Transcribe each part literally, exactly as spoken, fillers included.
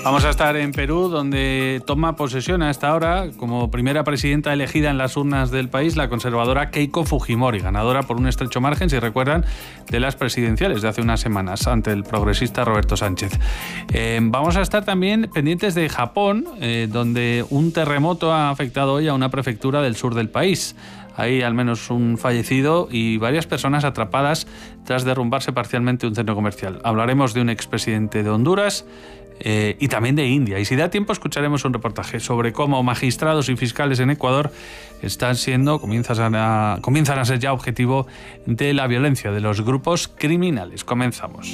Vamos a estar en Perú, donde toma posesión a esta hora como primera presidenta elegida en las urnas del país la conservadora Keiko Fujimori, ganadora por un estrecho margen, si recuerdan, de las presidenciales de hace unas semanas ante el progresista Roberto Sánchez. Eh, vamos a estar también pendientes de Japón, eh, donde un terremoto ha afectado hoy a una prefectura del sur del país. Hay al menos un fallecido y varias personas atrapadas tras derrumbarse parcialmente un centro comercial. Hablaremos de un expresidente de Honduras eh, y también de India. Y si da tiempo escucharemos un reportaje sobre cómo magistrados y fiscales en Ecuador están siendo, comienzan a, comienzan a ser ya objetivo de la violencia de los grupos criminales. Comenzamos.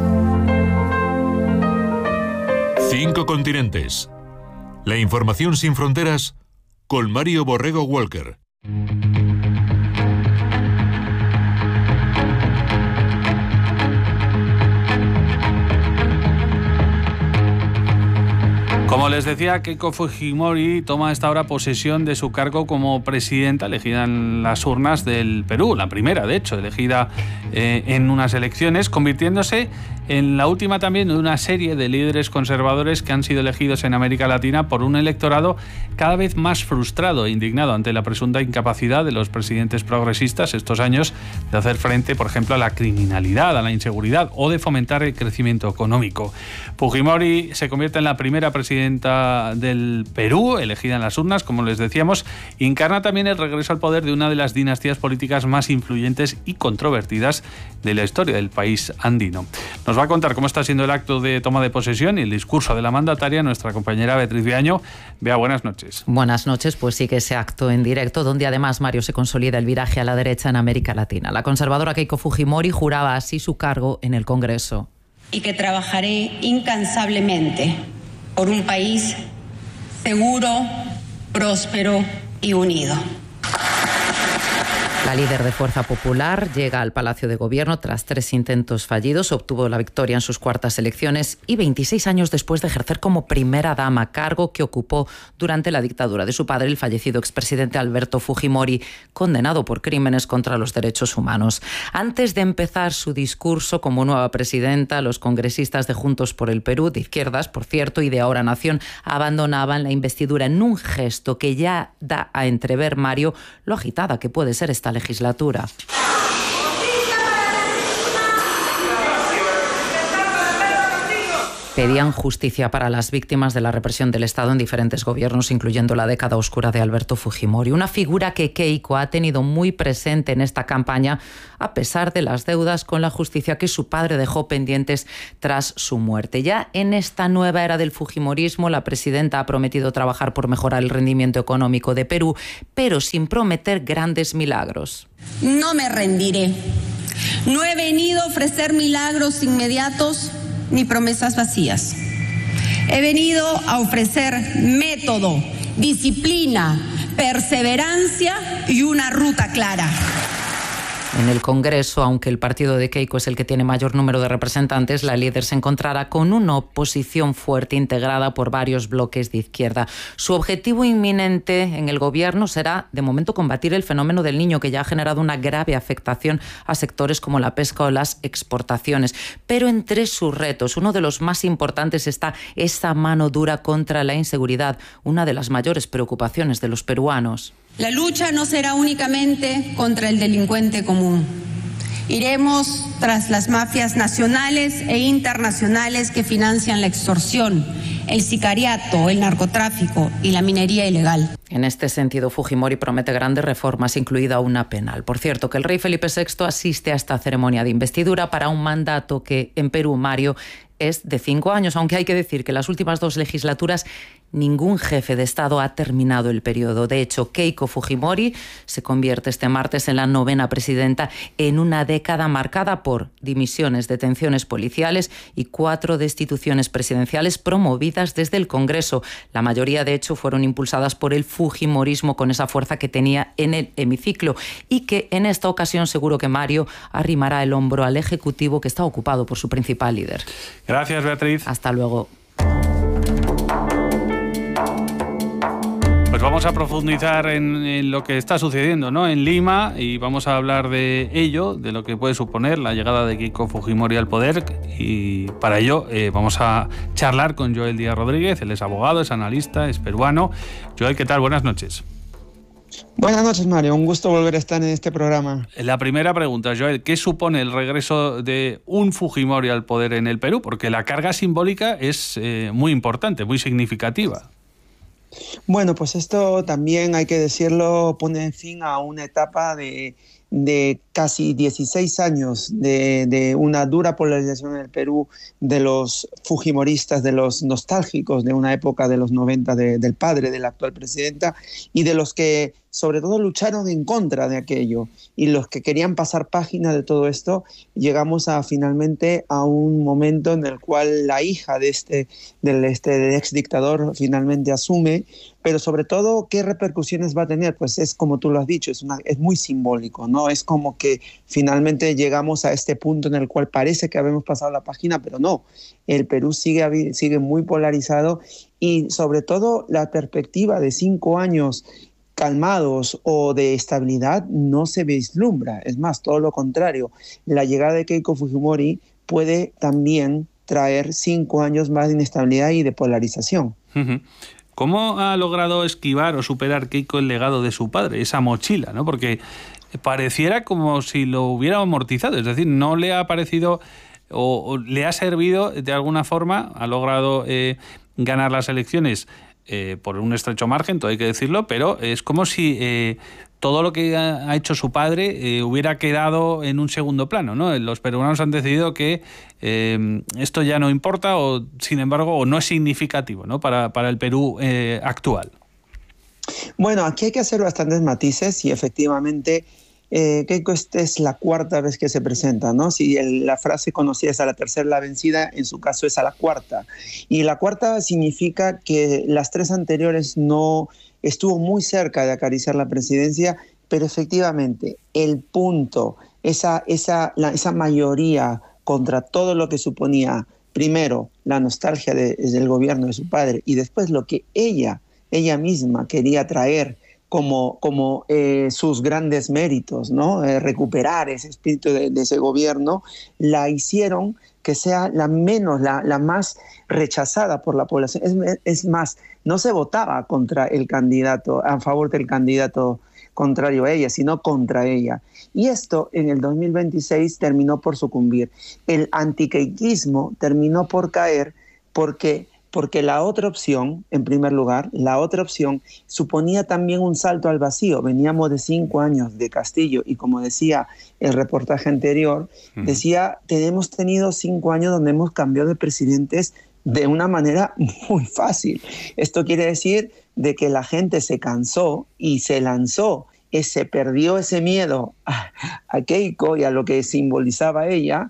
Cinco continentes. La información sin fronteras con Mario Borrego Walker. Como les decía, Keiko Fujimori toma a esta hora posesión de su cargo como presidenta elegida en las urnas del Perú, la primera, de hecho, elegida eh, en unas elecciones, convirtiéndose en la última también de una serie de líderes conservadores que han sido elegidos en América Latina por un electorado cada vez más frustrado e indignado ante la presunta incapacidad de los presidentes progresistas estos años de hacer frente, por ejemplo, a la criminalidad, a la inseguridad o de fomentar el crecimiento económico. Fujimori se convierte en la primera presidenta del Perú, elegida en las urnas, como les decíamos, y encarna también el regreso al poder de una de las dinastías políticas más influyentes y controvertidas de la historia del país andino. Nos va a contar cómo está siendo el acto de toma de posesión y el discurso de la mandataria nuestra compañera Beatriz Viaño. Bea, buenas noches. Buenas noches, pues sigue ese acto en directo, donde además, Mario, se consolida el viraje a la derecha en América Latina. La conservadora Keiko Fujimori juraba así su cargo en el Congreso. Y que trabajaré incansablemente por un país seguro, próspero y unido. La líder de Fuerza Popular llega al Palacio de Gobierno tras tres intentos fallidos, obtuvo la victoria en sus cuartas elecciones y veintiséis años después de ejercer como primera dama, cargo que ocupó durante la dictadura de su padre, el fallecido expresidente Alberto Fujimori, condenado por crímenes contra los derechos humanos. Antes de empezar su discurso como nueva presidenta, los congresistas de Juntos por el Perú, de izquierdas, por cierto, y de Ahora Nación, abandonaban la investidura en un gesto que ya da a entrever, Mario, lo agitada que puede ser esta legislatura. Pedían justicia para las víctimas de la represión del Estado en diferentes gobiernos, incluyendo la década oscura de Alberto Fujimori. Una figura que Keiko ha tenido muy presente en esta campaña, a pesar de las deudas con la justicia que su padre dejó pendientes tras su muerte. Ya en esta nueva era del fujimorismo, la presidenta ha prometido trabajar por mejorar el rendimiento económico de Perú, pero sin prometer grandes milagros. No me rendiré. No he venido a ofrecer milagros inmediatos ni promesas vacías. He venido a ofrecer método, disciplina, perseverancia y una ruta clara. En el Congreso, aunque el partido de Keiko es el que tiene mayor número de representantes, la líder se encontrará con una oposición fuerte integrada por varios bloques de izquierda. Su objetivo inminente en el gobierno será, de momento, combatir el fenómeno del niño, que ya ha generado una grave afectación a sectores como la pesca o las exportaciones. Pero entre sus retos, uno de los más importantes está esa mano dura contra la inseguridad, una de las mayores preocupaciones de los peruanos. La lucha no será únicamente contra el delincuente común. Iremos tras las mafias nacionales e internacionales que financian la extorsión, el sicariato, el narcotráfico y la minería ilegal. En este sentido, Fujimori promete grandes reformas, incluida una penal. Por cierto, que el rey Felipe sexto asiste a esta ceremonia de investidura para un mandato que en Perú, Mario, es de cinco años, aunque hay que decir que en las últimas dos legislaturas ningún jefe de Estado ha terminado el periodo. De hecho, Keiko Fujimori se convierte este martes en la novena presidenta en una década marcada por dimisiones, detenciones policiales y cuatro destituciones presidenciales promovidas desde el Congreso. La mayoría, de hecho, fueron impulsadas por el fujimorismo con esa fuerza que tenía en el hemiciclo y que en esta ocasión seguro que Mario arrimará el hombro al Ejecutivo, que está ocupado por su principal líder. Gracias, Beatriz. Hasta luego. Pues vamos a profundizar en, en lo que está sucediendo, ¿no?, en Lima, y vamos a hablar de ello, de lo que puede suponer la llegada de Keiko Fujimori al poder, y para ello eh, vamos a charlar con Joel Díaz Rodríguez. Él es abogado, es analista, es peruano. Joel, ¿qué tal? Buenas noches. Buenas noches, Mario. Un gusto volver a estar en este programa. La primera pregunta, Joel, ¿qué supone el regreso de un Fujimori al poder en el Perú? Porque la carga simbólica es eh, muy importante, muy significativa. Bueno, pues esto también, hay que decirlo, pone fin a una etapa de, de casi dieciséis años de, de una dura polarización en el Perú, de los fujimoristas, de los nostálgicos de una época de los noventa, de, del padre de la actual presidenta, y de los que sobre todo lucharon en contra de aquello, y los que querían pasar página de todo esto. Llegamos a finalmente a un momento en el cual la hija de este, del este ex dictador finalmente asume, pero sobre todo, ¿qué repercusiones va a tener? Pues es como tú lo has dicho, es, una, es muy simbólico, ¿no? Es como que finalmente llegamos a este punto en el cual parece que habíamos pasado la página, pero no. El Perú sigue, sigue muy polarizado, y sobre todo la perspectiva de cinco años calmados o de estabilidad no se vislumbra. Es más, todo lo contrario. La llegada de Keiko Fujimori puede también traer cinco años más de inestabilidad y de polarización. ¿Cómo ha logrado esquivar o superar Keiko el legado de su padre, esa mochila, ¿no? Porque pareciera como si lo hubiera amortizado, es decir, no le ha parecido o, o le ha servido de alguna forma, ha logrado eh, ganar las elecciones Eh, por un estrecho margen, todo hay que decirlo, pero es como si eh, todo lo que ha, ha hecho su padre eh, hubiera quedado en un segundo plano, ¿no? Los peruanos han decidido que eh, esto ya no importa, o sin embargo, o no es significativo, ¿no?, para, para el Perú eh, actual. Bueno, aquí hay que hacer bastantes matices, y efectivamente Eh, Keiko, esta es la cuarta vez que se presenta, ¿no? Si el, la frase conocida es a la tercera la vencida, en su caso es a la cuarta. Y la cuarta significa que las tres anteriores no estuvo muy cerca de acariciar la presidencia, pero efectivamente el punto, esa, esa, la, esa mayoría contra todo lo que suponía, primero, la nostalgia de, del gobierno de su padre, y después lo que ella, ella misma quería traer como, como eh, sus grandes méritos, ¿no? Eh, recuperar ese espíritu de, de ese gobierno, la hicieron que sea la menos, la, la más rechazada por la población. Es, es más, no se votaba contra el candidato, a favor del candidato contrario a ella, sino contra ella. Y esto en el dos mil veintiséis terminó por sucumbir. El antiqueikismo terminó por caer porque... porque la otra opción, en primer lugar, la otra opción suponía también un salto al vacío. Veníamos de cinco años de Castillo, y como decía el reportaje anterior, uh-huh. decía, tenemos tenido cinco años donde hemos cambiado de presidentes de una manera muy fácil. Esto quiere decir de que la gente se cansó y se lanzó, y se perdió ese miedo a, a Keiko y a lo que simbolizaba ella,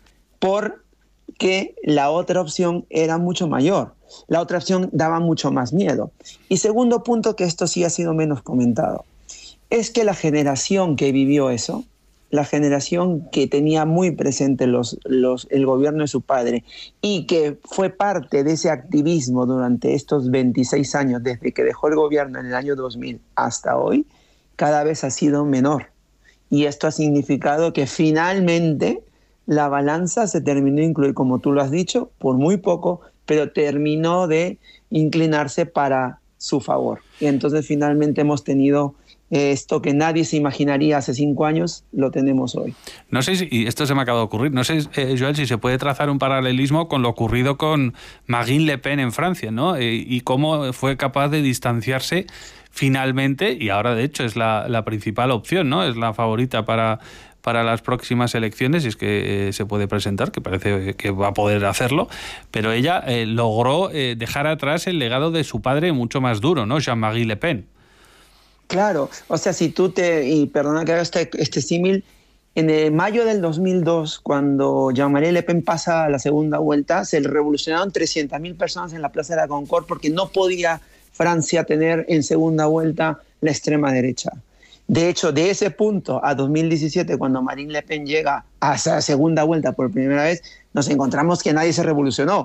porque la otra opción era mucho mayor. La otra opción daba mucho más miedo. Y segundo punto, que esto sí ha sido menos comentado, es que la generación que vivió eso, la generación que tenía muy presente los, los, el gobierno de su padre, y que fue parte de ese activismo durante estos veintiséis años, desde que dejó el gobierno en el año dos mil hasta hoy, cada vez ha sido menor. Y esto ha significado que finalmente la balanza se terminó de incluir, como tú lo has dicho, por muy poco, pero terminó de inclinarse para su favor. Y entonces finalmente hemos tenido esto que nadie se imaginaría hace cinco años, lo tenemos hoy. No sé si, y esto se me acaba de ocurrir, no sé, eh, Joel, si se puede trazar un paralelismo con lo ocurrido con Marine Le Pen en Francia, ¿no? Eh, y cómo fue capaz de distanciarse finalmente, y ahora de hecho es la, la principal opción, ¿no? Es la favorita para... para las próximas elecciones, y es que eh, se puede presentar, que parece que va a poder hacerlo, pero ella eh, logró eh, dejar atrás el legado de su padre mucho más duro, ¿no? Jean-Marie Le Pen. Claro, o sea, si tú te, y perdona que haga este, este símil, en el mayo del dos mil dos, cuando Jean-Marie Le Pen pasa a la segunda vuelta, se revolucionaron trescientas mil personas en la Plaza de la Concorde, porque no podía Francia tener en segunda vuelta la extrema derecha. De hecho, de ese punto a dos mil diecisiete, cuando Marine Le Pen llega a esa segunda vuelta por primera vez, nos encontramos que nadie se revolucionó.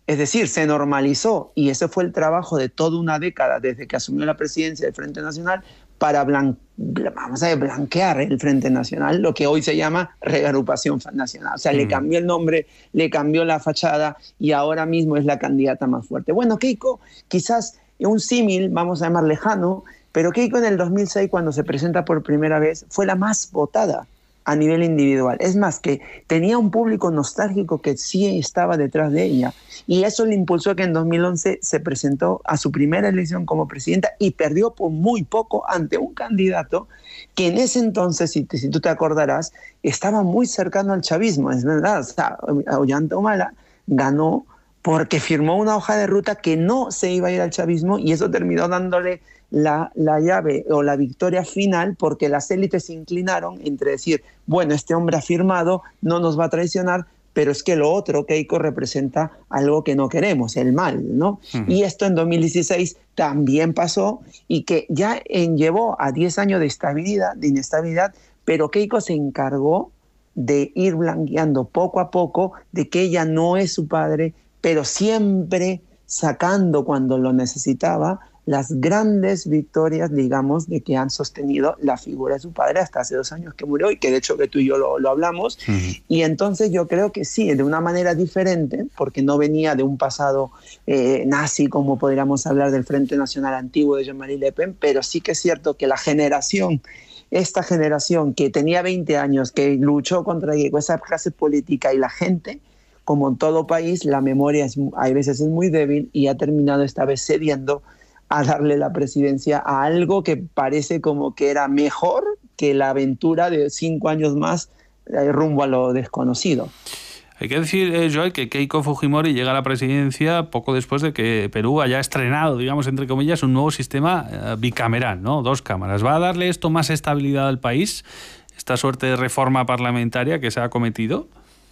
Es decir, se normalizó, y ese fue el trabajo de toda una década desde que asumió la presidencia del Frente Nacional para blan, vamos a ver, blanquear el Frente Nacional, lo que hoy se llama Reagrupación Nacional. O sea, mm. le cambió el nombre, le cambió la fachada y ahora mismo es la candidata más fuerte. Bueno, Keiko, quizás un símil, vamos a llamar lejano, pero Keiko en el dos mil seis, cuando se presenta por primera vez, fue la más votada a nivel individual. Es más, que tenía un público nostálgico que sí estaba detrás de ella. Y eso le impulsó a que en dos mil once se presentó a su primera elección como presidenta y perdió por muy poco ante un candidato que en ese entonces, si, te, si tú te acordarás, estaba muy cercano al chavismo. Es verdad, o sea, Ollanta Humala ganó porque firmó una hoja de ruta que no se iba a ir al chavismo, y eso terminó dándole La, la llave o la victoria final, porque las élites se inclinaron entre decir, bueno, este hombre ha firmado, no nos va a traicionar, pero es que lo otro, Keiko, representa algo que no queremos, el mal, ¿no? Uh-huh. Y esto en dos mil dieciséis también pasó, y que ya en, llevó a diez años de estabilidad, de inestabilidad, pero Keiko se encargó de ir blanqueando poco a poco de que ella no es su padre, pero siempre sacando cuando lo necesitaba las grandes victorias, digamos, de que han sostenido la figura de su padre hasta hace dos años que murió, y que de hecho que tú y yo lo, lo hablamos. Uh-huh. Y entonces yo creo que sí, de una manera diferente, porque no venía de un pasado eh, nazi, como podríamos hablar del Frente Nacional antiguo de Jean-Marie Le Pen, pero sí que es cierto que la generación, esta generación que tenía veinte años, que luchó contra esa clase política, y la gente, como en todo país, la memoria es, hay veces es muy débil, y ha terminado esta vez cediendo a darle la presidencia a algo que parece como que era mejor que la aventura de cinco años más eh, rumbo a lo desconocido. Hay que decir, eh, Joel, que Keiko Fujimori llega a la presidencia poco después de que Perú haya estrenado, digamos, entre comillas, un nuevo sistema eh, bicameral, ¿no? Dos cámaras. ¿Va a darle esto más estabilidad al país, esta suerte de reforma parlamentaria que se ha cometido?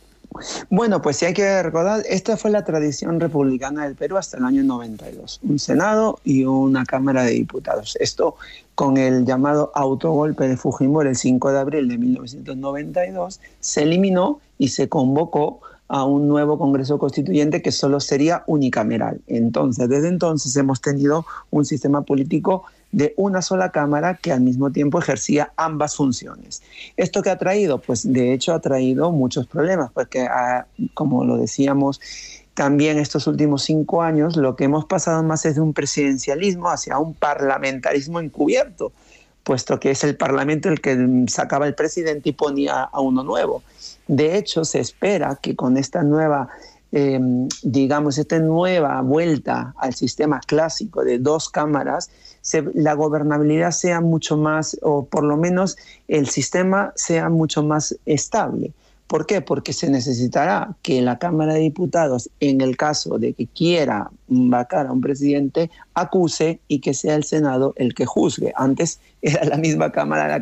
Bueno, pues sí hay que recordar, esta fue la tradición republicana del Perú hasta el año noventa y dos, un Senado y una Cámara de Diputados. Esto con el llamado autogolpe de Fujimori el cinco de abril de mil novecientos noventa y dos, se eliminó y se convocó a un nuevo Congreso Constituyente que solo sería unicameral. Entonces, desde entonces hemos tenido un sistema político de una sola Cámara que al mismo tiempo ejercía ambas funciones. ¿Esto qué ha traído? Pues de hecho ha traído muchos problemas, porque ah, como lo decíamos también estos últimos cinco años, lo que hemos pasado más es de un presidencialismo hacia un parlamentarismo encubierto, puesto que es el Parlamento el que sacaba el presidente y ponía a uno nuevo. De hecho, se espera que con esta nueva Eh, digamos, esta nueva vuelta al sistema clásico de dos cámaras, se, la gobernabilidad sea mucho más, o por lo menos el sistema sea mucho más estable. ¿Por qué? Porque se necesitará que la Cámara de Diputados, en el caso de que quiera vacar a un presidente, acuse, y que sea el Senado el que juzgue. Antes era la misma Cámara la